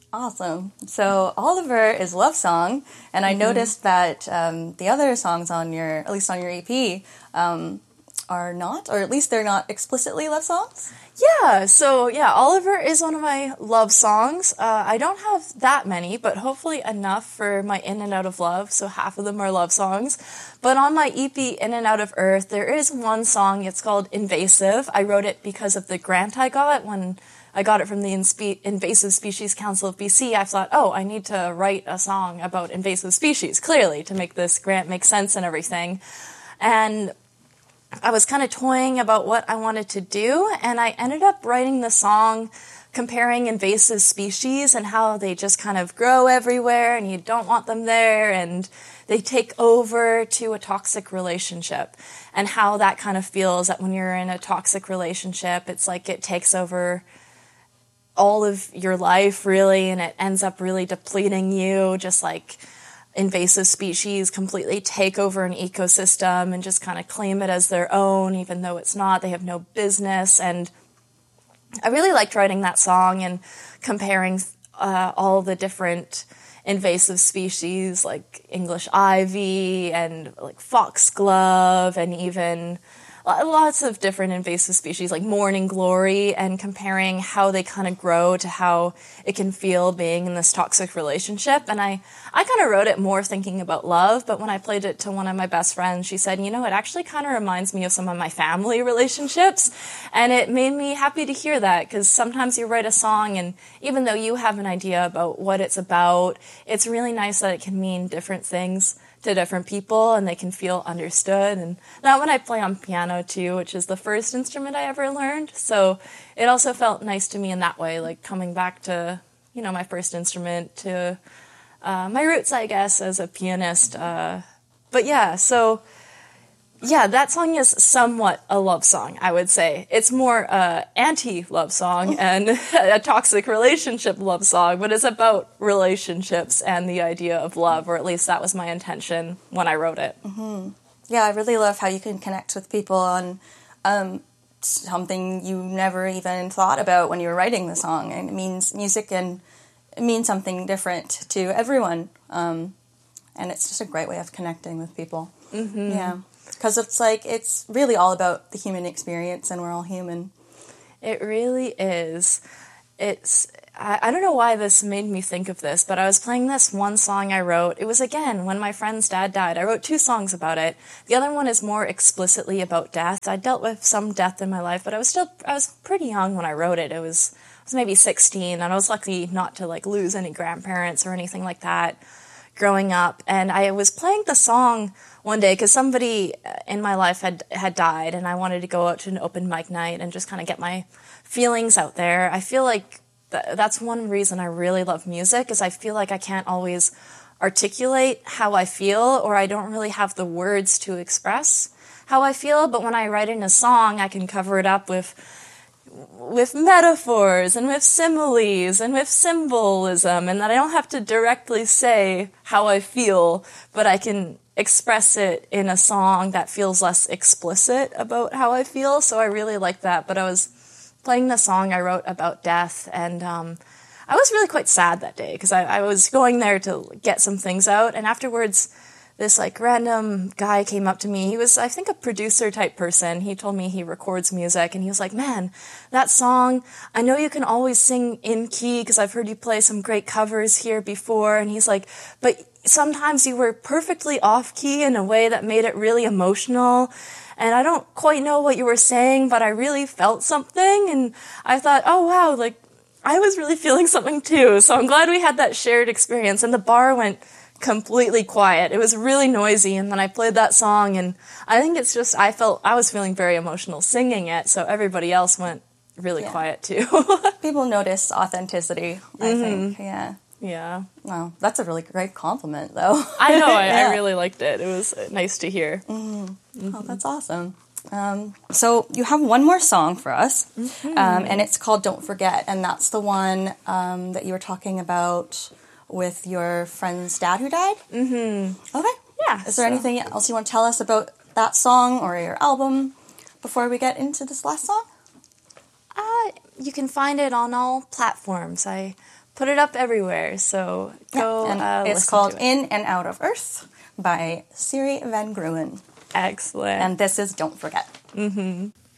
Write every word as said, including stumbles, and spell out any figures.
Awesome. So Oliver is love song, and I mm-hmm. noticed that um, the other songs on your, at least on your E P, um, are not, or at least they're not explicitly love songs? Yeah, so yeah, Oliver is one of my love songs. Uh, I don't have that many, but hopefully enough for my In and Out of Love, so half of them are love songs. But on my E P, In and Out of Earth, there is one song, it's called Invasive. I wrote it because of the grant I got when I got it from the Inspe- Invasive Species Council of B C. I thought, oh, I need to write a song about invasive species, clearly, to make this grant make sense and everything. And I was kind of toying about what I wanted to do, and I ended up writing the song comparing invasive species and how they just kind of grow everywhere and you don't want them there, and they take over to a toxic relationship, and how that kind of feels that when you're in a toxic relationship, it's like it takes over all of your life, really, and it ends up really depleting you, just like invasive species completely take over an ecosystem and just kind of claim it as their own, even though it's not. They have no business. And I really liked writing that song and comparing uh, all the different invasive species, like English ivy and like foxglove, and even lots of different invasive species like morning glory, and comparing how they kind of grow to how it can feel being in this toxic relationship. And I, I kind of wrote it more thinking about love, but when I played it to one of my best friends, she said, you know, it actually kind of reminds me of some of my family relationships. And it made me happy to hear that, because sometimes you write a song and even though you have an idea about what it's about, it's really nice that it can mean different things to different people and they can feel understood. And that one I play on piano too, which is the first instrument I ever learned. So it also felt nice to me in that way, like coming back to, you know, my first instrument, to uh, my roots, I guess, as a pianist. Uh, but yeah, so yeah, that song is somewhat a love song, I would say. It's more uh, anti-love song and a toxic relationship love song, but it's about relationships and the idea of love, or at least that was my intention when I wrote it. Mm-hmm. Yeah, I really love how you can connect with people on um, something you never even thought about when you were writing the song. And it means music, and it means something different to everyone. Um, and it's just a great way of connecting with people. Mm-hmm. Yeah. Because it's like, it's really all about the human experience, and we're all human. It really is. It's, I, I don't know why this made me think of this, but I was playing this one song I wrote. It was, again, when my friend's dad died. I wrote two songs about it. The other one is more explicitly about death. I dealt with some death in my life, but I was still, I was pretty young when I wrote it. It was, I was maybe sixteen, and I was lucky not to, like, lose any grandparents or anything like that growing up. And I was playing the song one day because somebody in my life had had died, and I wanted to go out to an open mic night and just kind of get my feelings out there. I feel like th- that's one reason I really love music, is I feel like I can't always articulate how I feel, or I don't really have the words to express how I feel. But when I write in a song, I can cover it up with with metaphors and with similes and with symbolism, and that I don't have to directly say how I feel, but I can express it in a song that feels less explicit about how I feel. So I really like that. But I was playing the song I wrote about death, and um, I was really quite sad that day, because I, I was going there to get some things out, and afterwards this like random guy came up to me. He was, I think, a producer type person. He told me he records music, and he was like, man, that song, I know you can always sing in key because I've heard you play some great covers here before. And he's like, but sometimes you were perfectly off key in a way that made it really emotional. And I don't quite know what you were saying, but I really felt something. And I thought, oh wow, like I was really feeling something too. So I'm glad we had that shared experience. And the bar went completely quiet. It was really noisy, and then I played that song, and I think it's just, I felt, I was feeling very emotional singing it, so everybody else went really yeah. quiet too. People notice authenticity, I mm-hmm. think, yeah. Yeah. Wow, that's a really great compliment, though. I know, I, yeah. I really liked it. It was nice to hear. Mm-hmm. Mm-hmm. Oh, that's awesome. Um, so you have one more song for us, mm-hmm. um, and it's called Don't Forget, and that's the one um, that you were talking about with your friend's dad who died? Mm-hmm. Okay. Yeah. Is there so. anything else you want to tell us about that song or your album before we get into this last song? Uh, you can find it on all platforms. I put it up everywhere. So go yeah, and uh, it's listen called to it. In and Out of Earth by Siri Van Gruen. Excellent. And this is Don't Forget. Mm-hmm.